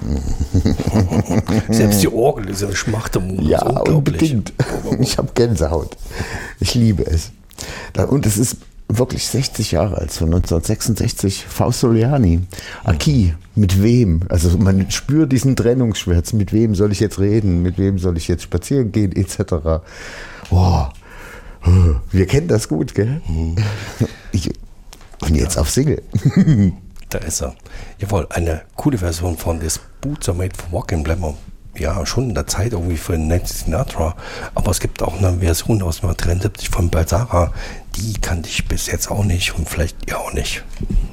Selbst die Orgel ist ja Schmachtemut. Ja, unbedingt. Ich habe Gänsehaut. Ich liebe es. Und es ist wirklich 60 Jahre alt, von 1966, Faust Soliani. Aki, mit wem? Also man spürt diesen Trennungsschmerz. Mit wem soll ich jetzt reden? Mit wem soll ich jetzt spazieren gehen? Etc. Oh, wir kennen das gut, gell? Und jetzt auf Single. Da ist er. Jawohl, eine coole Version von This Boots Are Made for Walking, bleiben wir ja schon in der Zeit irgendwie für Nancy Sinatra. Aber es gibt auch eine Version aus 1973 von Balsara. Die kannte ich bis jetzt auch nicht und vielleicht ihr auch nicht.